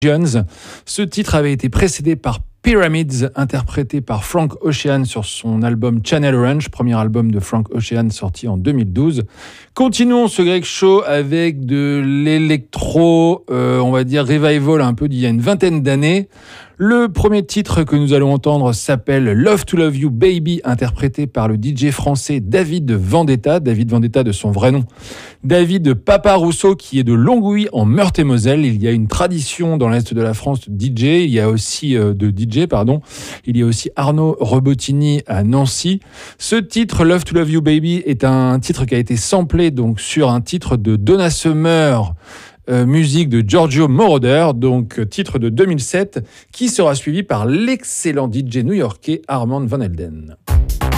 Jones. Ce titre avait été précédé par Pyramids, interprété par Frank Ocean sur son album Channel Orange, premier album de Frank Ocean sorti en 2012. Continuons ce Greg Show avec de l'électro, on va dire revival un peu d'il y a une vingtaine d'années. Le premier titre que nous allons entendre s'appelle Love to Love You Baby, interprété par le DJ français David Vendetta de son vrai nom. David Papa Rousseau, qui est de Longwy en Meurthe-et-Moselle. Il y a une tradition dans l'Est de la France de DJ. Il y a aussi Il y a aussi Arnaud Rebotini à Nancy. Ce titre, Love to Love You Baby, est un titre qui a été samplé donc sur un titre de Donna Summer, musique de Giorgio Moroder, donc titre de 2007, qui sera suivi par l'excellent DJ new-yorkais Armand Van Helden.